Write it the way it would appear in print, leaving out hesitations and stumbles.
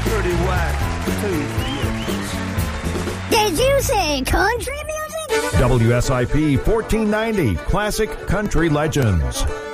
pretty whack, to tell you the truth. Did you say country music? WSIP 1490 Classic Country Legends.